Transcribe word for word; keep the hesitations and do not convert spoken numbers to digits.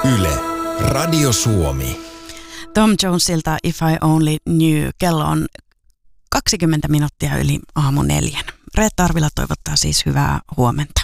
Yle, Radio Suomi. Tom Jonesilta If I Only Knew. Kello on kaksikymmentä minuuttia yli aamu neljän. Reetta Arvila toivottaa siis hyvää huomenta.